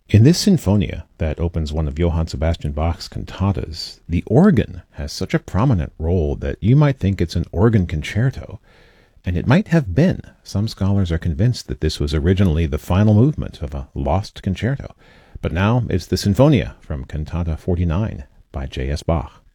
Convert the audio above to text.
In this sinfonia that opens one of Johann Sebastian Bach's cantatas, the organ has such a prominent role that you might think it's an organ concerto. And it might have been. Some scholars are convinced that this was originally the final movement of a lost concerto. But now it's the Sinfonia from Cantata 49 by J.S. Bach.